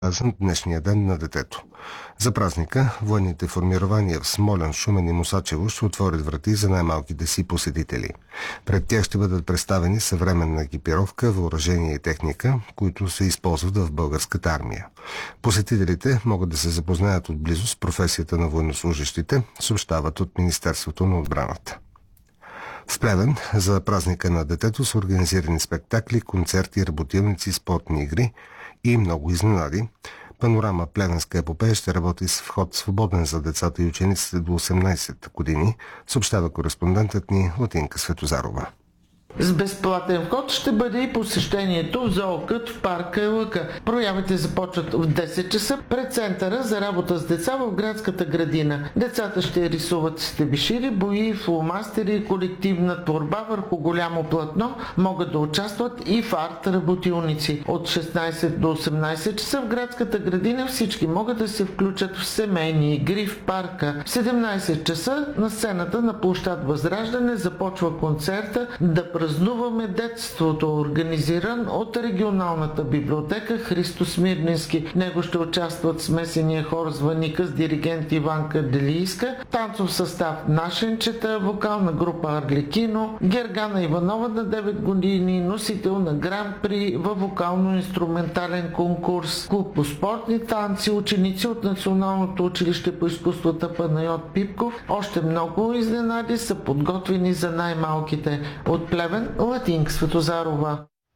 празнат днешния ден на детето. За празника военните формирования в Смолян, Шумен и Мусачево ще отворят врати за най-малките си посетители. Пред тях ще бъдат представени съвременна екипировка, въоръжение и техника, които се използват в българската армия. Посетителите могат да се запознаят отблизо с професията на военнослужещите, съобщават от Министерството на отбраната. В Плевен за празника на детето са организирани спектакли, концерти, работилници, спортни игри и много изненади. Панорама Плевенска епопея ще работи с вход свободен за децата и учениците до 18 години, съобщава кореспондентът ни Латинка Светозарова. С безплатен вход ще бъде и посещението в зоокът в парка Елъка. Проявите започват в 10 часа пред центъра за работа с деца в градската градина. Децата ще рисуват стебешири, бои, фломастери и колективна творба върху голямо платно. Могат да участват и в арт-работилници. От 16 до 18 часа в градската градина всички могат да се включат в семейни игри в парка. В 17 часа на сцената на площад Възраждане започва концерта "Да празнуваме детството", организиран от регионалната библиотека Христо Смирненски. В него ще участват смесения хор Звъника с диригент Иванка Делийска, танцов състав Нашенчета, вокална група Арлекино, Гергана Иванова на 9 години, носител на Гран-при във вокално-инструментален конкурс, клуб по спортни танци, ученици от Националното училище по изкуствата Панайот Пипков. Още много изненади са подготвени за най-малките. От Плевен, Латинка Светозарова.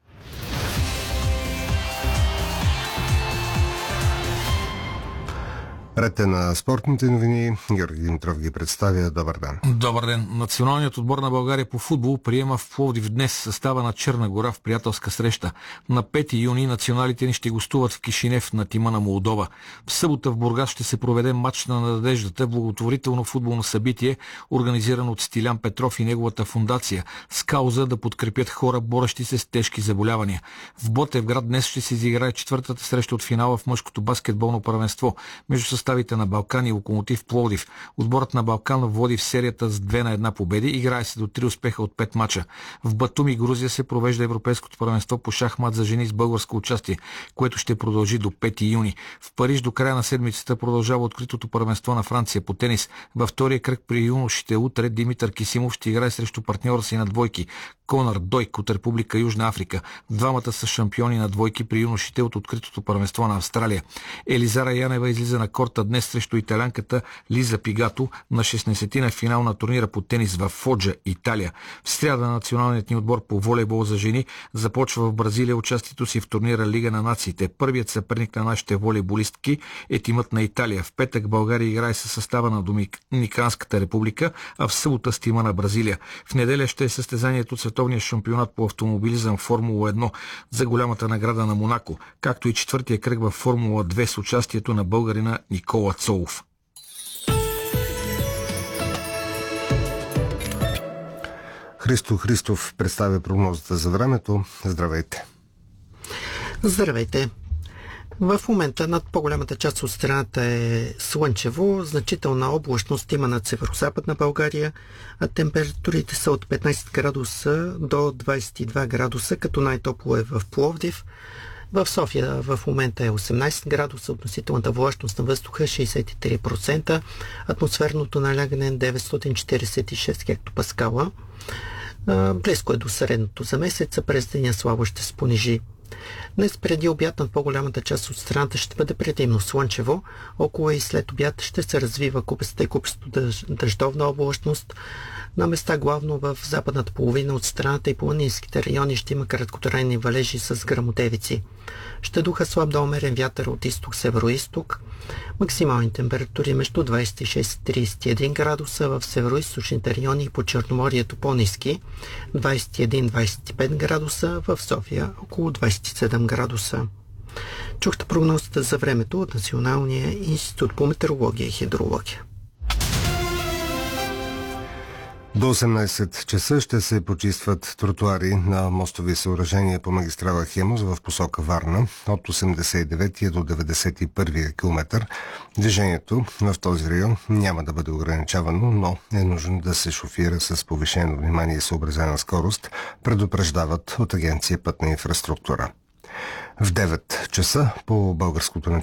Ред на спортните новини. Георги Димитров ги представя. Добър ден. Добър ден. Националният отбор на България по футбол приема в Пловдив днес състава на Черна гора в приятелска среща. На 5 юни националите ни ще гостуват в Кишинев на тима на Молдова. В събота в Бургас ще се проведе матч на надеждата, благотворително футболно събитие, организирано от Стилян Петров и неговата фундация, с кауза да подкрепят хора, борещи се с тежки заболявания. В Ботевград днес ще се изиграе четвъртата среща от финала в мъжкото баскетболно първенство между съставите на Балкан и Локомотив Пловдив. Отборът на Балкан води в серията с 2-1 победи. Играе се до 3 успеха от 5 мача. В Батуми, Грузия, се провежда Европейското първенство по шахмат за жени с българско участие, което ще продължи до 5 юни. В Париж до края на седмицата продължава откритото първенство на Франция по тенис. Във втория кръг при юношите утре Димитър Кисимов ще играе срещу партньора си на двойки Конър Дойк от Република Южна Африка. Двамата са шампиони на двойки при юношите от откритото първенство на Австралия. Елизара Янева излиза на корта днес срещу италянката Лиза Пигато на 16-ти финал на турнира по тенис в Фоджа, Италия. В сряда националният ни отбор по волейбол за жени започва в Бразилия участието си в турнира Лига на нациите. Първият съперник на нашите волейболистки е тимът на Италия. В петък България играе със състава на Доминиканската република, а в събота с тима на Бразилия. В неделя ще е състезанието от световния шампионат по автомобилизъм Формула 1 за голямата награда на Монако, както и четвъртия кръг в Формула 2 с участието на българина Никола Цолов. Христо Христов представя прогнозата за времето. Здравейте! Здравейте! В момента над по-голямата част от страната е слънчево, значителна облачност има над северо-западна България, а температурите са от 15 градуса до 22 градуса, като най-топло е в Пловдив. В София в момента е 18 градуса, относителната влажност на въздуха 63%, атмосферното налягане 946 хектопаскала. Близко е до средното за месеца, през деня слабо ще се понижи. Днес преди обяд над по-голямата част от страната ще бъде предимно слънчево. Около и след обяд ще се развива купеста и купесто дъждовна облачност. На места главно в западната половина от страната и планинските райони ще има краткотрайни валежи с гръмотевици. Ще духа слаб до умерен вятър от изток-североизток. Максимални температури между 26 и 31 градуса, в североизточните райони и по Черноморието по-ниски 21-25 градуса, в София около 27 градуса. Чухте прогнозата за времето от Националния институт по метеорология и хидрология. До 18 часа ще се почистват тротуари на мостови съоръжения по магистрала Хемус в посока Варна от 89 до 91 км. Движението в този район няма да бъде ограничавано, но е нужно да се шофира с повишено внимание и съобразена скорост, предупреждават от Агенция Пътна инфраструктура. В 9 часа по Българското национално